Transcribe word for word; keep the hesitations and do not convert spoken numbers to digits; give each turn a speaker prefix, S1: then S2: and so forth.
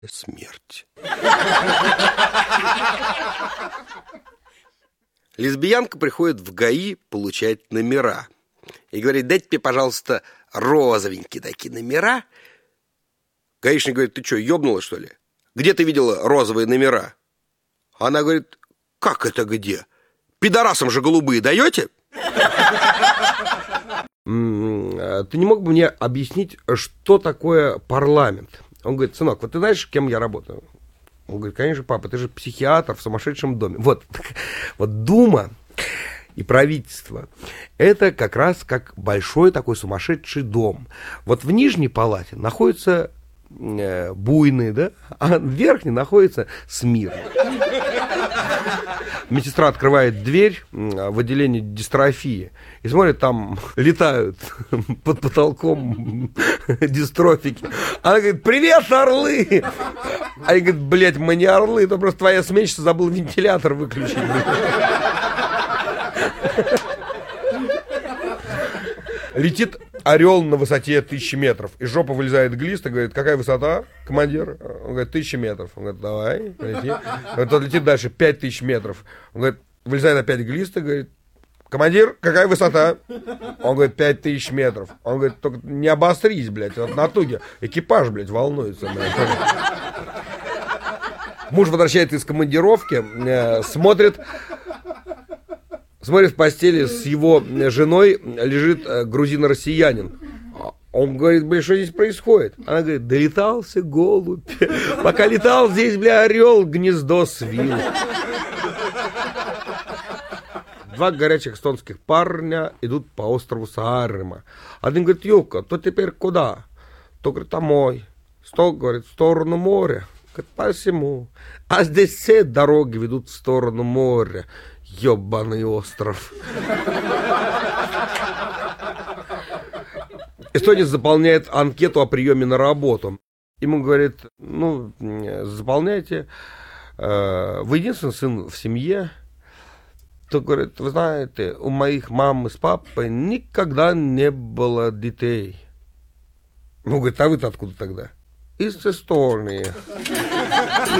S1: Смерть. Лесбиянка приходит в ГАИ получать номера и говорит: дайте мне, пожалуйста, розовенькие такие номера. Гаишник говорит: ты что, ёбнула, что ли? Где ты видела розовые номера? Она говорит: как это где? Пидорасам же голубые даете? Ты не мог бы мне объяснить, что такое парламент? Он говорит: сынок, вот ты знаешь, кем я работаю? Он говорит: конечно, папа, ты же психиатр в сумасшедшем доме. Вот, вот Дума и правительство — это как раз как большой такой сумасшедший дом. Вот в нижней палате находится э, буйный, да, а в верхней находится смирный. Медсестра открывает дверь в отделение дистрофии и смотрит, там летают под потолком дистрофики. Она говорит: привет, орлы! Они говорят: блядь, мы не орлы, это просто твоя сменщица забыл вентилятор выключить. Летит орел на высоте тысячи метров. Из жопы вылезает глист и говорит: какая высота, командир? Он говорит: тысяча метров. Он говорит: давай, лети. Тот летит дальше, пять тысяч метров. Он говорит, вылезает опять глист и говорит: командир, какая высота? Он говорит: пять тысяч метров. Он говорит: только не обострись, блядь, от натуги. Экипаж, блядь, волнуется, блядь. Муж возвращается из командировки, э, смотрит... Смотрит, в постели с его женой лежит грузино-россиянин. Он говорит: бля, что здесь происходит? Она говорит: долетался голубь. Пока летал, здесь, бля, орел гнездо свил. Два горячих эстонских парня идут по острову Саарема. Один говорит: Юка, то теперь куда? То, говорит, домой. Сто, говорит, в сторону моря. Говорит: посему. А здесь все дороги ведут в сторону моря. Ёбаный остров. Эстонец заполняет анкету о приеме на работу. Ему говорит: ну, заполняйте. Вы единственный сын в семье. То говорит: вы знаете, у моих мамы с папой никогда не было детей. Ну, говорит: а вы-то откуда тогда? Из Эстонии.